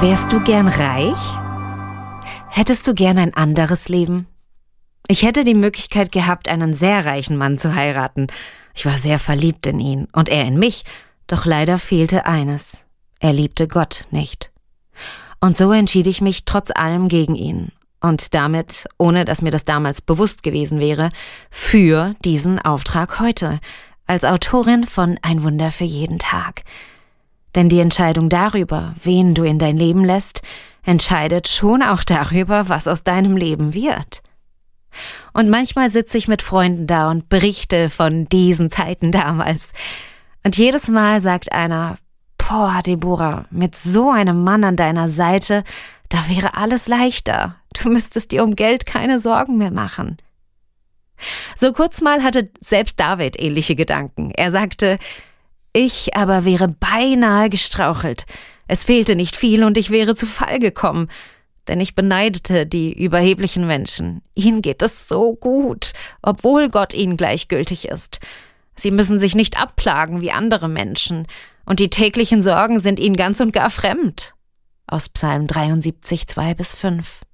Wärst du gern reich? Hättest du gern ein anderes Leben? Ich hätte die Möglichkeit gehabt, einen sehr reichen Mann zu heiraten. Ich war sehr verliebt in ihn und er in mich, doch leider fehlte eines. Er liebte Gott nicht. Und so entschied ich mich trotz allem gegen ihn und damit, ohne dass mir das damals bewusst gewesen wäre, für diesen Auftrag heute, als Autorin von Ein Wunder für jeden Tag. Denn die Entscheidung darüber, wen du in dein Leben lässt, entscheidet schon auch darüber, was aus deinem Leben wird. Und manchmal sitze ich mit Freunden da und berichte von diesen Zeiten damals. Und jedes Mal sagt einer: Boah, Deborah, mit so einem Mann an deiner Seite, da wäre alles leichter. Du müsstest dir um Geld keine Sorgen mehr machen. So kurz mal hatte selbst David ähnliche Gedanken. Er sagte: Ich aber wäre beinahe gestrauchelt. Es fehlte nicht viel und ich wäre zu Fall gekommen. Denn ich beneidete die überheblichen Menschen. Ihnen geht es so gut, obwohl Gott ihnen gleichgültig ist. Sie müssen sich nicht abplagen wie andere Menschen. Und die täglichen Sorgen sind ihnen ganz und gar fremd. Aus Psalm 73, 2-5.